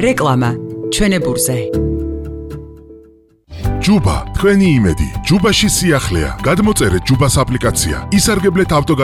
რეკლამა ჩვენებურზე. ჯუბა, თქვენი იმედი. ჯუბაში სიახლეა. გადმოწერეთ ჯუბას აპლიკაცია. ისარგებლეთ ავტო